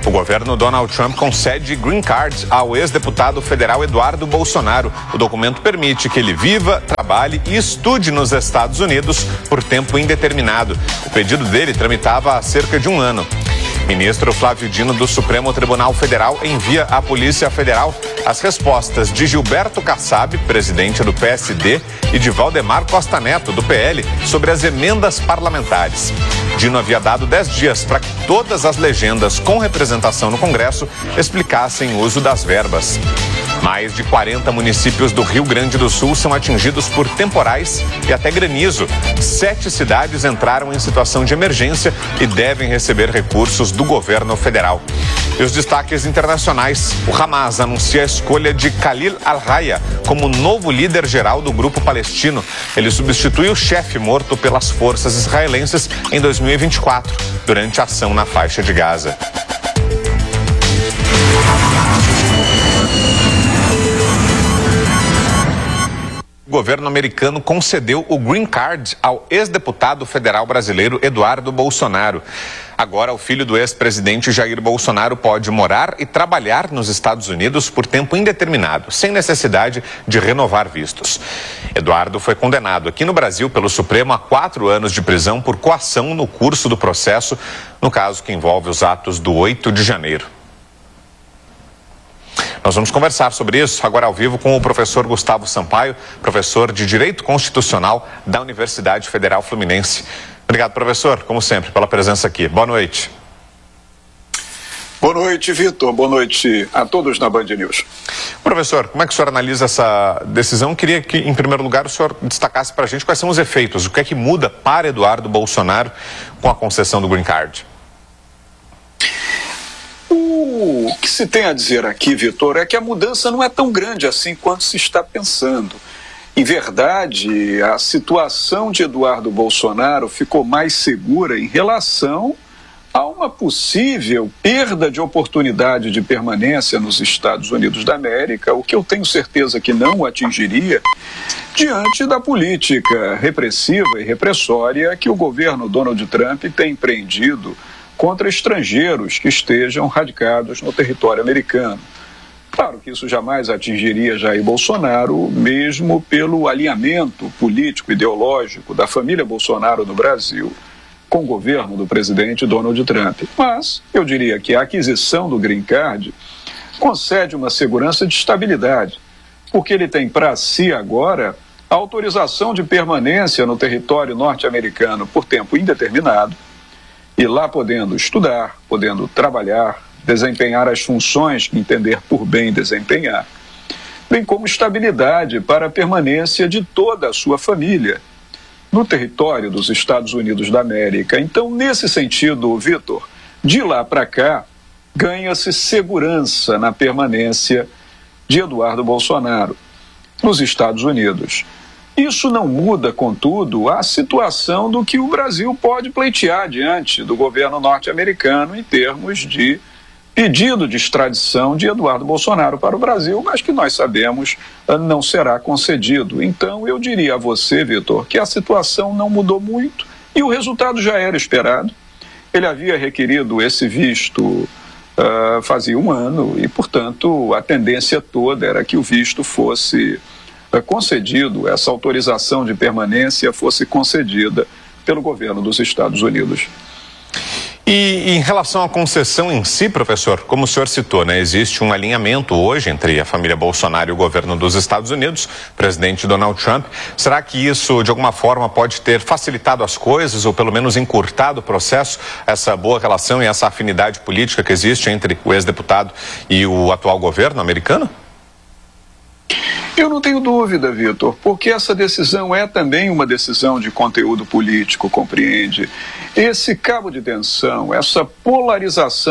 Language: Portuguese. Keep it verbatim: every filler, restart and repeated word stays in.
O governo Donald Trump concede green card ao ex-deputado federal Eduardo Bolsonaro. O documento permite que ele viva, trabalhe e estude nos Estados Unidos por tempo indeterminado. O pedido dele tramitava há cerca de um ano. Ministro Flávio Dino do Supremo Tribunal Federal envia à Polícia Federal as respostas de Gilberto Kassab, presidente do P S D, e de Valdemar Costa Neto, do P L, sobre as emendas parlamentares. Dino havia dado dez dias para que todas as legendas com representação no Congresso explicassem o uso das verbas. Mais de quarenta municípios do Rio Grande do Sul são atingidos por temporais e até granizo. Sete cidades entraram em situação de emergência e devem receber recursos do governo federal. E os destaques internacionais. O Hamas anuncia a escolha de Khalil al-Hayya como novo líder geral do grupo palestino. Ele substitui o chefe morto pelas forças israelenses em dois mil e vinte e quatro, durante a ação na faixa de Gaza. O governo americano concedeu o green card ao ex-deputado federal brasileiro Eduardo Bolsonaro. Agora, o filho do ex-presidente Jair Bolsonaro pode morar e trabalhar nos Estados Unidos por tempo indeterminado, sem necessidade de renovar vistos. Eduardo foi condenado aqui no Brasil pelo Supremo a quatro anos de prisão por coação no curso do processo, no caso que envolve os atos do oito de janeiro. Nós vamos conversar sobre isso agora ao vivo com o professor Gustavo Sampaio, professor de Direito Constitucional da Universidade Federal Fluminense. Obrigado, professor, como sempre, pela presença aqui. Boa noite. Boa noite, Vitor. Boa noite a todos na Band News. Professor, como é que o senhor analisa essa decisão? Queria que, em primeiro lugar, o senhor destacasse para a gente quais são os efeitos, o que é que muda para Eduardo Bolsonaro com a concessão do green card. O que se tem a dizer aqui, Vitor, é que a mudança não é tão grande assim quanto se está pensando. Em verdade, a situação de Eduardo Bolsonaro ficou mais segura em relação a uma possível perda de oportunidade de permanência nos Estados Unidos da América, o que eu tenho certeza que não o atingiria, diante da política repressiva e repressória que o governo Donald Trump tem empreendido contra estrangeiros que estejam radicados no território americano. Claro que isso jamais atingiria Jair Bolsonaro, mesmo pelo alinhamento político e ideológico da família Bolsonaro no Brasil com o governo do presidente Donald Trump. Mas eu diria que a aquisição do green card concede uma segurança de estabilidade, porque ele tem para si agora a autorização de permanência no território norte-americano por tempo indeterminado, e lá podendo estudar, podendo trabalhar, desempenhar as funções que entender por bem desempenhar, bem como estabilidade para a permanência de toda a sua família no território dos Estados Unidos da América. Então, nesse sentido, Vitor, de lá para cá, ganha-se segurança na permanência de Eduardo Bolsonaro nos Estados Unidos. Isso não muda, contudo, a situação do que o Brasil pode pleitear diante do governo norte-americano em termos de pedido de extradição de Eduardo Bolsonaro para o Brasil, mas que nós sabemos não será concedido. Então, eu diria a você, Vitor, que a situação não mudou muito e o resultado já era esperado. Ele havia requerido esse visto uh, fazia um ano e, portanto, a tendência toda era que o visto fosse concedido, essa autorização de permanência fosse concedida pelo governo dos Estados Unidos. E em relação à concessão em si, professor, como o senhor citou, né, existe um alinhamento hoje entre a família Bolsonaro e o governo dos Estados Unidos, o presidente Donald Trump. Será que isso, de alguma forma, pode ter facilitado as coisas ou pelo menos encurtado o processo, essa boa relação e essa afinidade política que existe entre o ex-deputado e o atual governo americano? Eu não tenho dúvida, Vitor, porque essa decisão é também uma decisão de conteúdo político, compreende? Esse cabo de tensão, essa polarização